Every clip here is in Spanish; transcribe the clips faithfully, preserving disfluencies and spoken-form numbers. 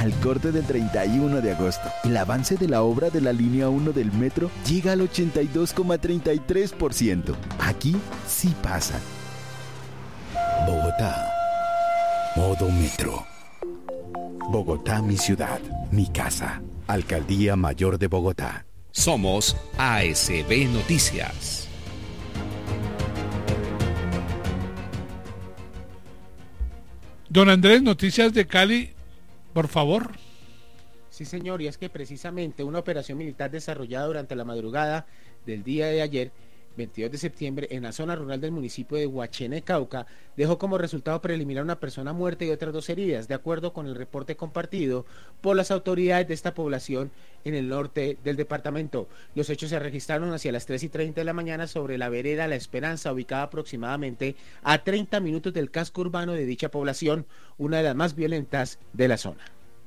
al corte del treinta y uno de agosto. El avance de la obra de la línea uno del metro llega al ochenta y dos coma treinta y tres por ciento. Aquí sí pasa. Bogotá. Modo Metro. Bogotá, mi ciudad, mi casa. Alcaldía Mayor de Bogotá. Somos A S B Noticias. Don Andrés, noticias de Cali, por favor. Sí, señor, y es que precisamente una operación militar desarrollada durante la madrugada del día de ayer, veintidós de septiembre, en la zona rural del municipio de Huachene, Cauca, dejó como resultado preliminar una persona muerta y otras dos heridas, de acuerdo con el reporte compartido por las autoridades de esta población en el norte del departamento. Los hechos se registraron hacia las tres y treinta de la mañana sobre la vereda La Esperanza, ubicada aproximadamente a treinta minutos del casco urbano de dicha población, una de las más violentas de la zona.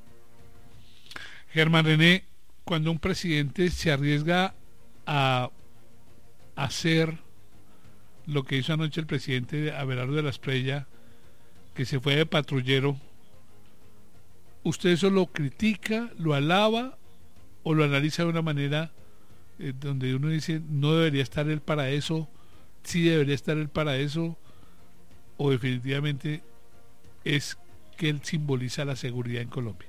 Germán René, cuando un presidente se arriesga a hacer lo que hizo anoche el presidente Abelardo de la Espriella, que se fue de patrullero, ¿usted eso lo critica, lo alaba o lo analiza de una manera eh, donde uno dice no debería estar él para eso, sí debería estar él para eso, o definitivamente es que él simboliza la seguridad en Colombia?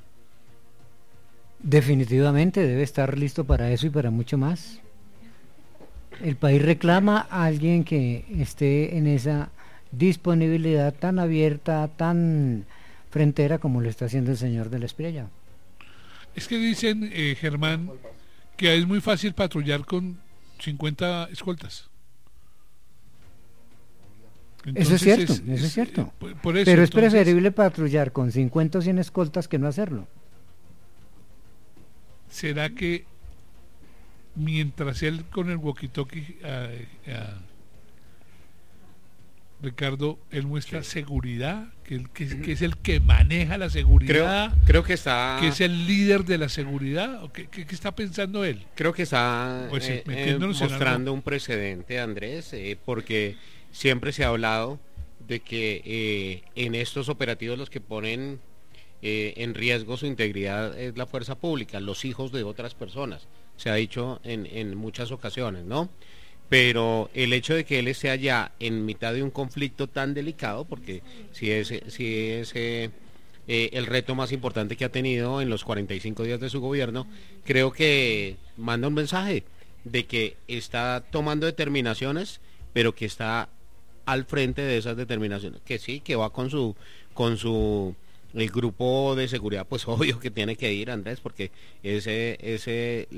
Definitivamente debe estar listo para eso y para mucho más. El país reclama a alguien que esté en esa disponibilidad tan abierta, tan frentera como lo está haciendo el señor de la Espriella. Es que dicen, eh, Germán, que es muy fácil patrullar con cincuenta escoltas. Entonces, eso es cierto, es, eso es, es cierto. Eh, por, por eso, Pero es entonces, preferible patrullar con cincuenta o cien escoltas que no hacerlo. ¿Será que mientras él con el walkie-talkie uh, uh, Ricardo, él muestra sí. seguridad, que, él, que, que es el que maneja la seguridad, creo, creo que está que es el líder de la seguridad, o qué, qué, qué está pensando él? Creo que está pues, eh, eh, mostrando un precedente, Andrés, eh, porque siempre se ha hablado de que eh, en estos operativos los que ponen eh, en riesgo su integridad es la fuerza pública, los hijos de otras personas. Se ha dicho en, en muchas ocasiones, ¿no? Pero el hecho de que él esté allá en mitad de un conflicto tan delicado, porque si es, si es eh, eh, el reto más importante que ha tenido en los cuarenta y cinco días de su gobierno, creo que manda un mensaje de que está tomando determinaciones, pero que está al frente de esas determinaciones, que sí, que va con su con su el grupo de seguridad, pues obvio que tiene que ir, Andrés, porque ese ese